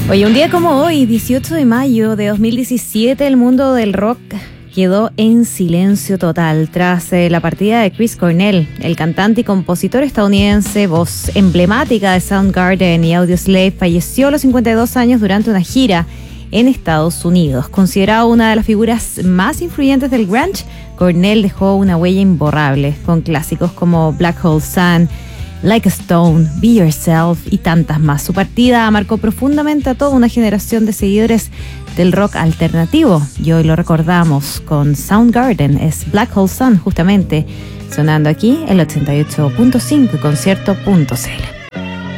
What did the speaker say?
Oye, un día como hoy, 18 de mayo de 2017, el mundo del rock quedó en silencio total tras la partida de Chris Cornell, el cantante y compositor estadounidense, voz emblemática de Soundgarden y Audioslave. Falleció a los 52 años durante una gira en Estados Unidos. Considerado una de las figuras más influyentes del grunge, Cornell dejó una huella imborrable con clásicos como Black Hole Sun, Like a Stone, Be Yourself y tantas más. Su partida marcó profundamente a toda una generación de seguidores del rock alternativo y hoy lo recordamos con Soundgarden. Es Black Hole Sun, justamente sonando aquí el 88.5 concierto.cl.